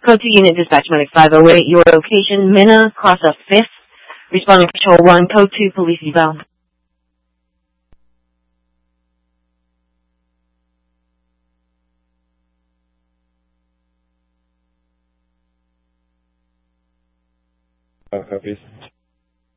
Code 2 Unit Dispatch Medic 508, your location, Minna, Class of 5th. Responding Patrol 1, Code 2, Police Eval. Copies.